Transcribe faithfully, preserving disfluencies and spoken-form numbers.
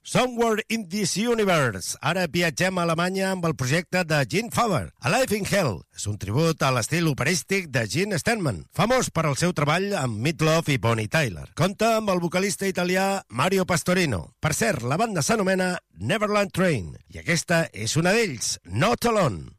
Somewhere in this Universe. Ara viatgem a Alemanya amb el projecte de Gene Faber. Alive in Hell és un tribut a l'estil operístic de Gene Steinman, famós per al seu treball amb Meat Loaf i Bonnie Tyler. Compta amb el vocalista italià Mario Pastorino. Per cert, la banda s'anomena Neverland Train i aquesta és una d'ells, Not Alone.